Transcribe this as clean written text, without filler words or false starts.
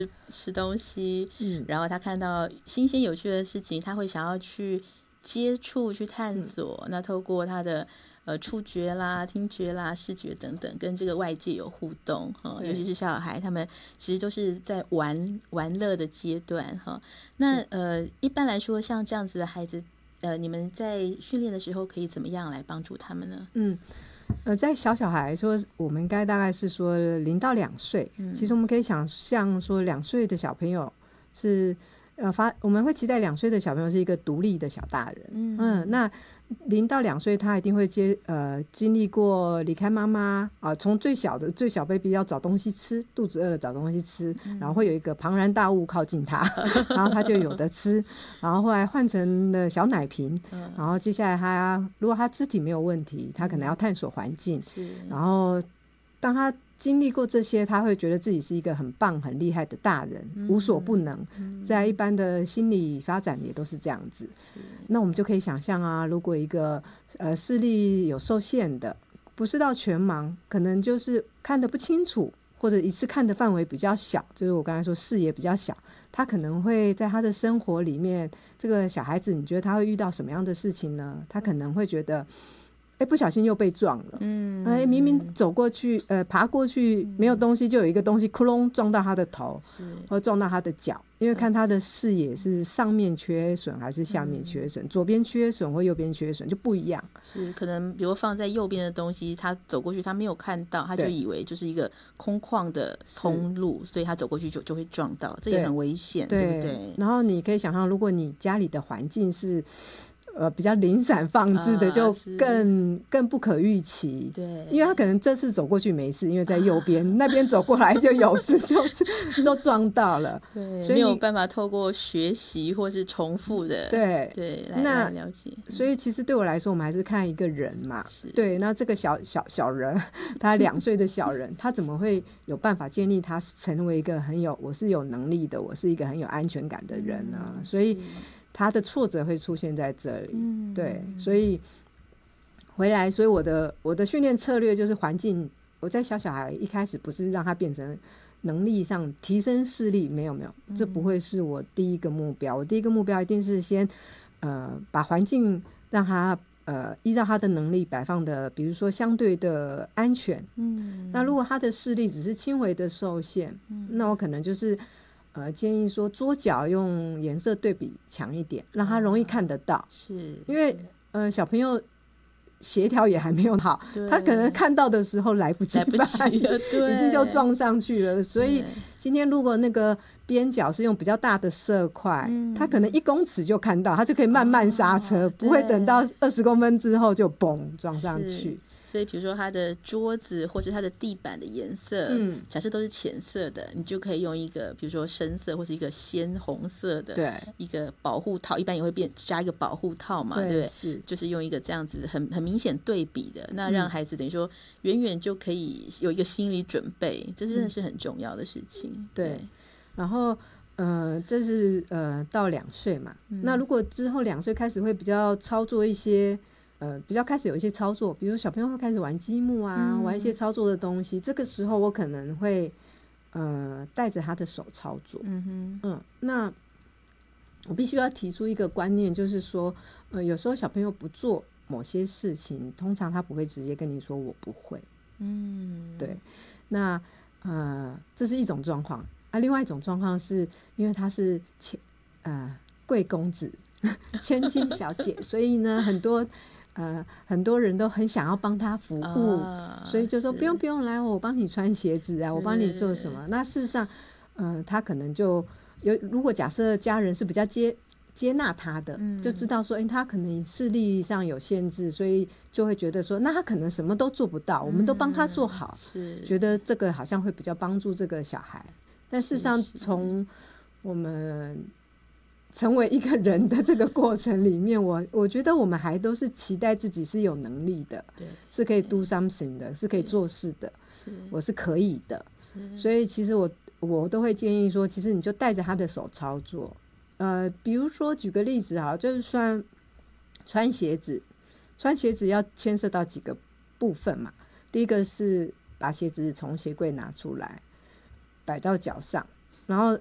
吃东西，然后他看到新鲜有趣的事情，他会想要去接触、去探索。那透过他的触觉啦、听觉啦、视觉等等，跟这个外界有互动尤其是小孩，他们其实都是在玩乐的阶段那一般来说，像这样子的孩子，你们在训练的时候可以怎么样来帮助他们呢？ 在小孩说，我们应该大概是说0到2岁，其实我们可以想象说2岁的小朋友是我们会期待2岁的小朋友是一个独立的小大人。那0到2岁他一定会经历过离开妈妈从最小 baby 要找东西吃，肚子饿了找东西吃，然后会有一个庞然大物靠近他然后他就有的吃，然后后来换成了小奶瓶，然后接下来如果他肢体没有问题，他可能要探索环境，然后当他经历过这些，他会觉得自己是一个很棒很厉害的大人，无所不能，在一般的心理发展也都是这样子。那我们就可以想象如果一个视力有受限的，不是到全盲，可能就是看得不清楚，或者一次看的范围比较小，就是我刚才说视野比较小，他可能会在他的生活里面，这个小孩子你觉得他会遇到什么样的事情呢？他可能会觉得不小心又被撞了，明明走过去爬过去没有东西，就有一个东西窟窿撞到他的头，或撞到他的脚，因为看他的视野是上面缺损还是下面缺损，左边缺损或右边缺损就不一样， 是可能比如放在右边的东西，他走过去他没有看到，他就以为就是一个空旷的通路，所以他走过去就会撞到，这也很危险， 对不对？ 然后你可以想象，如果你家里的环境是比较零散放置的，就更不可预期。 对， 因为他可能这次走过去没事，因为在右边那边走过来就有事，就撞到了。 对，所以没有办法透过学习或是重复的对来了解。 所以其实对我来说，我们还是看一个人嘛。对，那这个小人，他2岁的小人，他怎么会有办法建立他成为一个我是有能力的，我是一个很有安全感的人呢？所以他的挫折会出现在这里。对，所以回来，所以我的训练策略就是环境。我在小孩一开始不是让他变成能力上提升视力，没有，这不会是我第一个目标。我第一个目标一定是先把环境让他依照他的能力摆放的，比如说相对的安全。那如果他的视力只是轻微的受限，那我可能就是建议说桌角用颜色对比强一点，让他容易看得到。 是因为小朋友协调也还没有好，他可能看到的时候来不及了，已经就撞上去了。所以今天如果那个边角是用比较大的色块，他可能1公尺就看到，他就可以慢慢刹车，不会等到20公分之后就嘣撞上去。 所以比如说它的桌子或是它的地板的颜色，假设都是浅色的，你就可以用一个比如说深色或是一个鲜红色的一个保护套，一般也会加一个保护套嘛， 对不对？就是用一个这样子很明显对比的，那让孩子等于说远远就可以有一个心理准备，这真的是很重要的事情。 对，然后这是到2岁嘛，那如果之后2岁开始会比较操作一些比较开始有一些操作，比如小朋友会开始玩积木玩一些操作的东西，这个时候我可能会带着他的手操作。那我必须要提出一个观念，就是说有时候小朋友不做某些事情，通常他不会直接跟你说我不会。对，那这是一种状况另外一种状况是因为他是贵公子千金小姐所以呢很多人都很想要帮他服务所以就说不用来我帮你穿鞋子我帮你做什么。那事实上他可能就如果假设家人是比较接纳他的就知道说他可能视力上有限制，所以就会觉得说那他可能什么都做不到，我们都帮他做好觉得这个好像会比较帮助这个小孩。但事实上从我们成为一个人的这个过程里面，我觉得我们还都是期待自己是有能力的，是可以 do something 的，是可以做事的，我是可以的。所以其实我都会建议说，其实你就带着他的手操作。比如说举个例子好，就是穿鞋子要牵涉到几个部分嘛。第一个是把鞋子从鞋柜拿出来摆到脚上， 然后